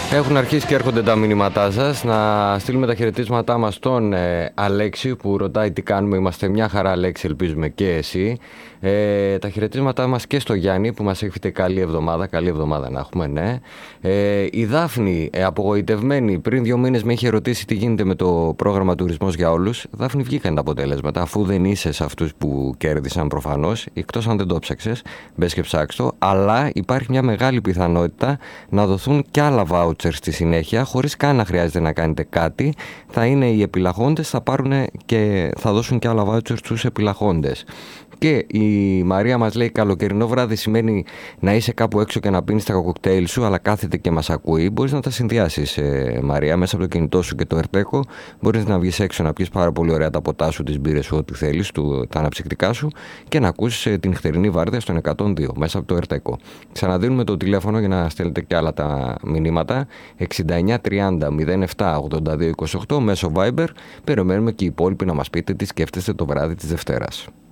Έχουν αρχίσει και έρχονται τα μηνύματά σας. Να στείλουμε τα χαιρετίσματά μας στον Αλέξη που ρωτάει τι κάνουμε. Είμαστε μια χαρά, Αλέξη, ελπίζουμε και εσύ. Τα χαιρετίσματά μας και στο Γιάννη που μας εύχεται καλή εβδομάδα. Καλή εβδομάδα να έχουμε, ναι. Η Δάφνη, απογοητευμένη, πριν 2 μήνες με είχε ρωτήσει τι γίνεται με το πρόγραμμα Τουρισμός για Όλους. Δάφνη, βγήκαν τα αποτέλεσματα, αφού δεν είσαι σε αυτούς που κέρδισαν προφανώς, εκτός αν δεν το ψάξες, μπες και ψάξ' το. Αλλά υπάρχει μια μεγάλη πιθανότητα να δοθούν κι άλλα vouchers στη συνέχεια, χωρίς καν να χρειάζεται να κάνετε κάτι. Θα είναι οι επιλαχόντες, θα πάρουν και θα δώσουν κι άλλα vouchers στους επιλαχόντες. Και η Μαρία μας λέει: καλοκαιρινό βράδυ σημαίνει να είσαι κάπου έξω και να πίνεις τα κοκτέιλ σου, αλλά κάθεται και μας ακούει. Μπορείς να τα συνδυάσεις, Μαρία, μέσα από το κινητό σου και το Ερτέκο. Μπορείς να βγεις έξω να πιεις πάρα πολύ ωραία τα ποτά σου, τις μπύρες σου, ό,τι θέλεις, τα αναψυκτικά σου και να ακούσεις την νυχτερινή βάρδια στον 102 μέσα από το Ερτέκο. Ξαναδίνουμε το τηλέφωνο για να στέλνετε και άλλα τα μηνύματα. 69 30 07 82 28 μέσω Viber. Περιμένουμε και οι υπόλοιποι να μας πείτε τι σκέφτεστε το βράδυ της Δευτέρας.